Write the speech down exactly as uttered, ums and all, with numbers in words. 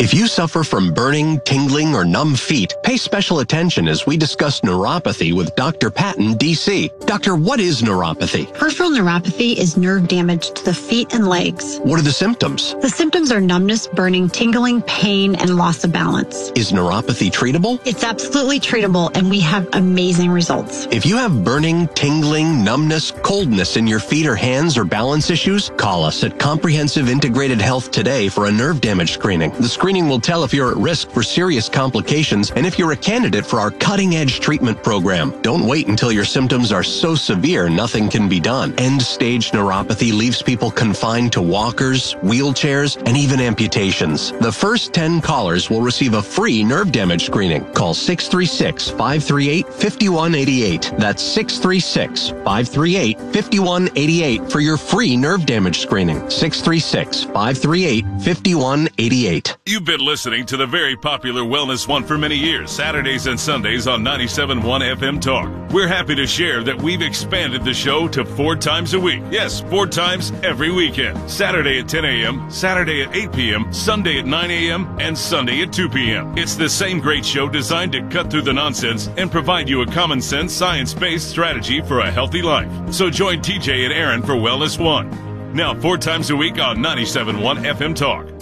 If you suffer from burning, tingling, or numb feet, pay special attention as we discuss neuropathy with Doctor Patton, D C. Doctor, what is neuropathy? Peripheral neuropathy is nerve damage to the feet and legs. What are the symptoms? The symptoms are numbness, burning, tingling, pain, and loss of balance. Is neuropathy treatable? It's absolutely treatable, and we have amazing results. If you have burning, tingling, numbness, coldness in your feet or hands or balance issues, call us at Comprehensive Integrated Health today for a nerve damage screening. The screening will tell if you're at risk for serious complications and if you're a candidate for our cutting-edge treatment program. Don't wait until your symptoms are so severe nothing can be done. End-stage neuropathy leaves people confined to walkers, wheelchairs, and even amputations. The first ten callers will receive a free nerve damage screening. Call six three six, five three eight, five one eight eight. That's six three six, five three eight, five one eight eight for your free nerve damage screening. six three six, five three eight, five one eight eight. You've been listening to the very popular Wellness One for many years, Saturdays and Sundays on ninety-seven point one F M Talk. We're happy to share that we've expanded the show to four times a week. Yes, four times every weekend. Saturday at ten a.m., Saturday at eight p.m., Sunday at nine a.m., and Sunday at two p.m. It's the same great show designed to cut through the nonsense and provide you a common sense, science-based strategy for a healthy life. So join T J and Aaron for Wellness One. Now, four times a week on ninety-seven point one F M Talk.